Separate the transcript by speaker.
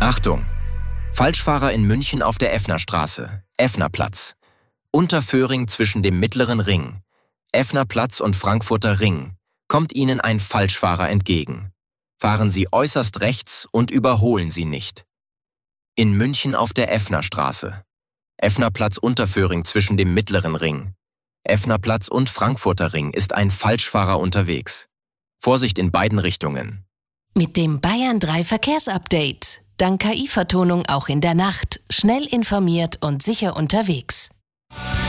Speaker 1: Achtung! Falschfahrer in München auf der Effnerstraße, Effnerplatz. Unterföhring zwischen dem Mittleren Ring, Effnerplatz und Frankfurter Ring, kommt Ihnen ein Falschfahrer entgegen. Fahren Sie äußerst rechts und überholen Sie nicht. In München auf der Effnerstraße, Effnerplatz Unterföhring zwischen dem Mittleren Ring, Effnerplatz und Frankfurter Ring ist ein Falschfahrer unterwegs. Vorsicht in beiden Richtungen.
Speaker 2: Mit dem Bayern 3 Verkehrsupdate. Dank KI-Vertonung auch in der Nacht. Schnell informiert und sicher unterwegs.